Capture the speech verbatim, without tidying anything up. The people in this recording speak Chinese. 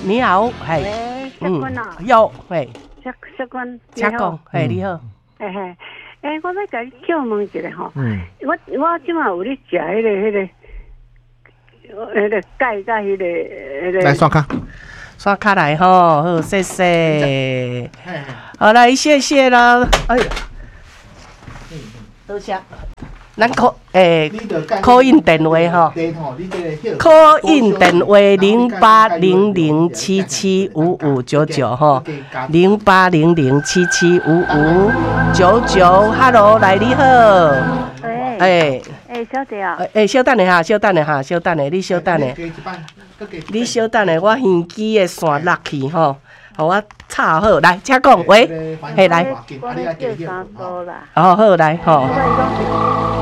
你好，嘿， 喂，小君啊， 有，嘿， 小小君， 请讲，嘿，你好， 嘿嘿，诶，我要甲你叫问一下吼， 嗯， 我我即马有咧食迄个迄个，迄个钙甲迄个迄个。 来刷卡， 刷卡来吼，好，谢谢。好，来，谢谢啦。哎呀，多谢。咱call诶，call in 电话吼，call in 电话零八零零七七五五九九吼，零八零零七七五五九九。Hello， 来你好。 喂。 诶。 诶，小姐啊。 诶，稍等下哈，稍等下哈，稍等下，你稍等下。你稍等下，我耳机的线落去吼，互我插好。来，请讲，喂，嘿来。 我咧叫三姑啦。 哦，好来吼。